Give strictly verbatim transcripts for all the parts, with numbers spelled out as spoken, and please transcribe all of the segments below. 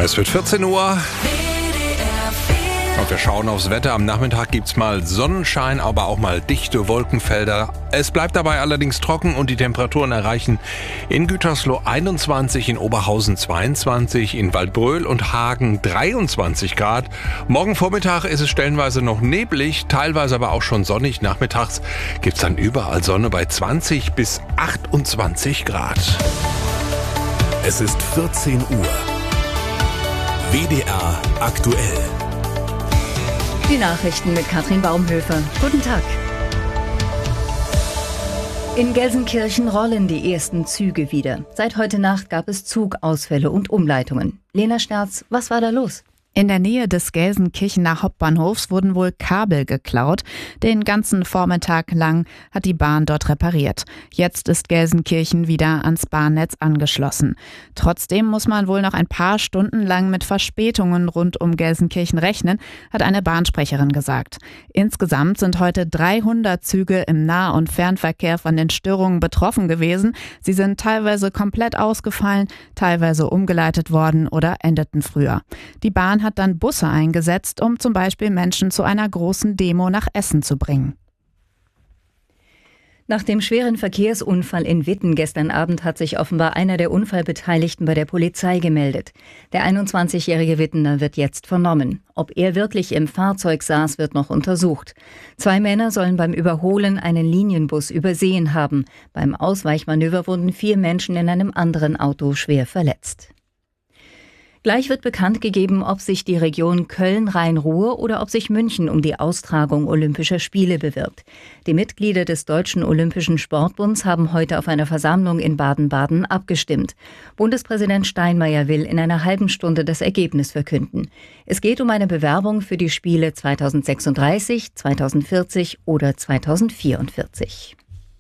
Es wird vierzehn Uhr. Und wir schauen aufs Wetter. Am Nachmittag gibt's mal Sonnenschein, aber auch mal dichte Wolkenfelder. Es bleibt dabei allerdings trocken und die Temperaturen erreichen in Gütersloh einundzwanzig, in Oberhausen zweiundzwanzig, in Waldbröl und Hagen dreiundzwanzig Grad. Morgen Vormittag ist es stellenweise noch neblig, teilweise aber auch schon sonnig. Nachmittags gibt's dann überall Sonne bei zwanzig bis achtundzwanzig Grad. Es ist vierzehn Uhr. W D R aktuell. Die Nachrichten mit Katrin Baumhöfer. Guten Tag. In Gelsenkirchen rollen die ersten Züge wieder. Seit heute Nacht gab es Zugausfälle und Umleitungen. Lena Sterz, was war da los? In der Nähe des Gelsenkirchener Hauptbahnhofs wurden wohl Kabel geklaut. Den ganzen Vormittag lang hat die Bahn dort repariert. Jetzt ist Gelsenkirchen wieder ans Bahnnetz angeschlossen. Trotzdem muss man wohl noch ein paar Stunden lang mit Verspätungen rund um Gelsenkirchen rechnen, hat eine Bahnsprecherin gesagt. Insgesamt sind heute dreihundert Züge im Nah- und Fernverkehr von den Störungen betroffen gewesen. Sie sind teilweise komplett ausgefallen, teilweise umgeleitet worden oder endeten früher. Die Bahn hat dann Busse eingesetzt, um zum Beispiel Menschen zu einer großen Demo nach Essen zu bringen. Nach dem schweren Verkehrsunfall in Witten gestern Abend hat sich offenbar einer der Unfallbeteiligten bei der Polizei gemeldet. Der einundzwanzigjährige Wittener wird jetzt vernommen. Ob er wirklich im Fahrzeug saß, wird noch untersucht. Zwei Männer sollen beim Überholen einen Linienbus übersehen haben. Beim Ausweichmanöver wurden vier Menschen in einem anderen Auto schwer verletzt. Gleich wird bekannt gegeben, ob sich die Region Köln-Rhein-Ruhr oder ob sich München um die Austragung Olympischer Spiele bewirbt. Die Mitglieder des Deutschen Olympischen Sportbunds haben heute auf einer Versammlung in Baden-Baden abgestimmt. Bundespräsident Steinmeier will in einer halben Stunde das Ergebnis verkünden. Es geht um eine Bewerbung für die Spiele zweitausendsechsunddreißig, zweitausendvierzig oder zweitausendvierundvierzig.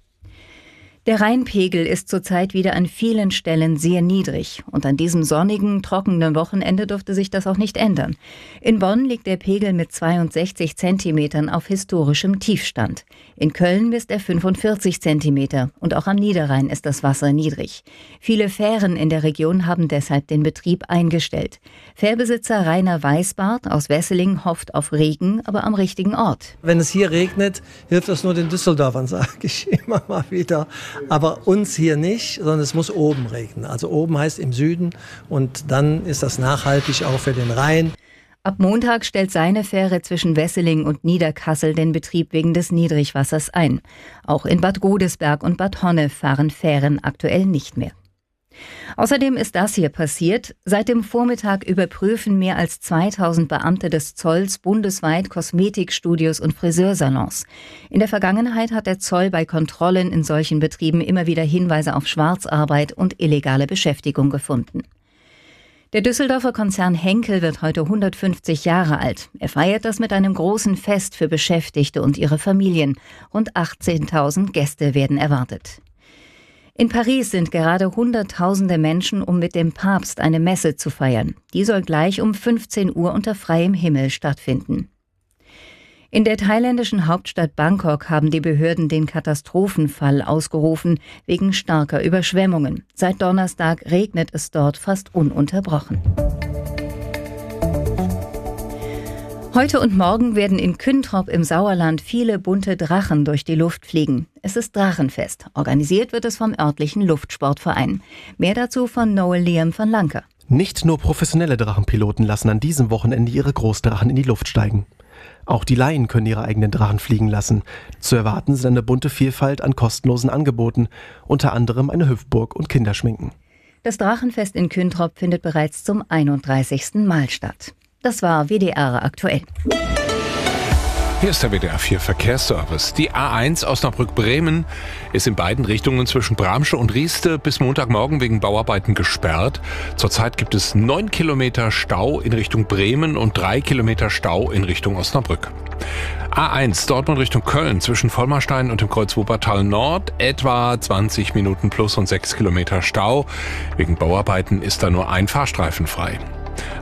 Der Rheinpegel ist zurzeit wieder an vielen Stellen sehr niedrig. Und an diesem sonnigen, trockenen Wochenende dürfte sich das auch nicht ändern. In Bonn liegt der Pegel mit zweiundsechzig Zentimetern auf historischem Tiefstand. In Köln misst er fünfundvierzig Zentimeter. Und auch am Niederrhein ist das Wasser niedrig. Viele Fähren in der Region haben deshalb den Betrieb eingestellt. Fährbesitzer Rainer Weisbart aus Wesseling hofft auf Regen, aber am richtigen Ort. Wenn es hier regnet, hilft das nur den Düsseldorfern, sage ich immer mal wieder. Aber uns hier nicht, sondern es muss oben regnen. Also oben heißt im Süden und dann ist das nachhaltig auch für den Rhein. Ab Montag stellt seine Fähre zwischen Wesseling und Niederkassel den Betrieb wegen des Niedrigwassers ein. Auch in Bad Godesberg und Bad Honnef fahren Fähren aktuell nicht mehr. Außerdem ist das hier passiert. Seit dem Vormittag überprüfen mehr als zweitausend Beamte des Zolls bundesweit Kosmetikstudios und Friseursalons. In der Vergangenheit hat der Zoll bei Kontrollen in solchen Betrieben immer wieder Hinweise auf Schwarzarbeit und illegale Beschäftigung gefunden. Der Düsseldorfer Konzern Henkel wird heute hundertfünfzig Jahre alt. Er feiert das mit einem großen Fest für Beschäftigte und ihre Familien. Rund achtzehntausend Gäste werden erwartet. In Paris sind gerade Hunderttausende Menschen, um mit dem Papst eine Messe zu feiern. Die soll gleich um fünfzehn Uhr unter freiem Himmel stattfinden. In der thailändischen Hauptstadt Bangkok haben die Behörden den Katastrophenfall ausgerufen wegen starker Überschwemmungen. Seit Donnerstag regnet es dort fast ununterbrochen. Heute und morgen werden in Küntrop im Sauerland viele bunte Drachen durch die Luft fliegen. Es ist Drachenfest. Organisiert wird es vom örtlichen Luftsportverein. Mehr dazu von Noel Liam van Lanker. Nicht nur professionelle Drachenpiloten lassen an diesem Wochenende ihre Großdrachen in die Luft steigen. Auch die Laien können ihre eigenen Drachen fliegen lassen. Zu erwarten sind eine bunte Vielfalt an kostenlosen Angeboten, unter anderem eine Hüpfburg und Kinderschminken. Das Drachenfest in Küntrop findet bereits zum einunddreißigsten Mal statt. Das war W D R aktuell. Hier ist der W D R vier Verkehrsservice. Die A eins Osnabrück-Bremen ist in beiden Richtungen zwischen Bramsche und Rieste bis Montagmorgen wegen Bauarbeiten gesperrt. Zurzeit gibt es neun Kilometer Stau in Richtung Bremen und drei Kilometer Stau in Richtung Osnabrück. A eins Dortmund Richtung Köln zwischen Vollmarstein und dem Kreuz Wuppertal Nord etwa zwanzig Minuten plus und sechs Kilometer Stau. Wegen Bauarbeiten ist da nur ein Fahrstreifen frei.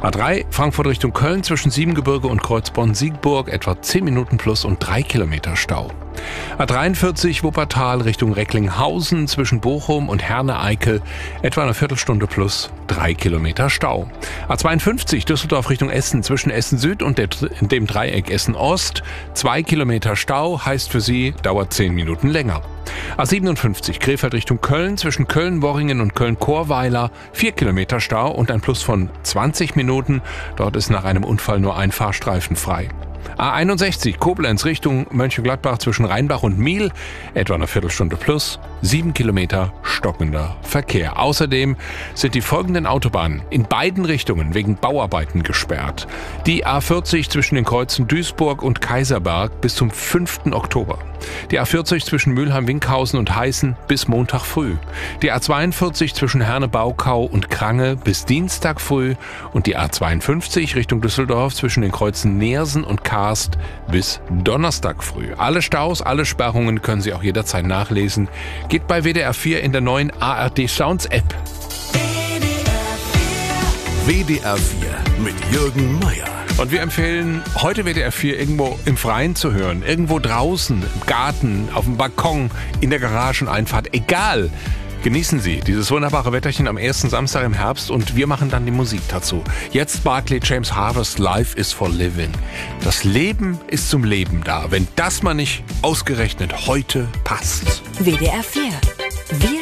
A drei Frankfurt Richtung Köln zwischen Siebengebirge und Kreuzborn-Siegburg etwa zehn Minuten plus und drei Kilometer Stau. A dreiundvierzig Wuppertal Richtung Recklinghausen zwischen Bochum und Herne-Eickel etwa eine Viertelstunde plus drei Kilometer Stau. A zweiundfünfzig Düsseldorf Richtung Essen zwischen Essen Süd und dem Dreieck Essen Ost zwei Kilometer Stau, heißt für Sie, dauert zehn Minuten länger. A siebenundfünfzig Krefeld Richtung Köln zwischen Köln-Worringen und Köln-Chorweiler vier Kilometer Stau und ein Plus von zwanzig Minuten. Dort ist nach einem Unfall nur ein Fahrstreifen frei. A einundsechzig Koblenz Richtung Mönchengladbach zwischen Rheinbach und Miel etwa eine Viertelstunde plus, sieben Kilometer stockender Verkehr. Außerdem sind die folgenden Autobahnen in beiden Richtungen wegen Bauarbeiten gesperrt. Die A vierzig zwischen den Kreuzen Duisburg und Kaiserberg bis zum fünften Oktober. Die A vierzig zwischen Mülheim-Winkhausen und Heißen bis Montag früh. Die A zweiundvierzig zwischen Herne-Baukau und Krange bis Dienstag früh und die A zweiundfünfzig Richtung Düsseldorf zwischen den Kreuzen Neersen und Karst bis Donnerstag früh. Alle Staus, alle Sperrungen können Sie auch jederzeit nachlesen. Geht bei W D R vier in der neuen A R D Sounds App. W D R vier mit Jürgen Meier. Und wir empfehlen heute W D R vier irgendwo im Freien zu hören. Irgendwo draußen, im Garten, auf dem Balkon, in der Garageneinfahrt. Egal. Genießen Sie dieses wunderbare Wetterchen am ersten Samstag im Herbst und wir machen dann die Musik dazu. Jetzt Barclay James Harvest, Life is for Living. Das Leben ist zum Leben da, wenn das mal nicht ausgerechnet heute passt. W D R vier. Wir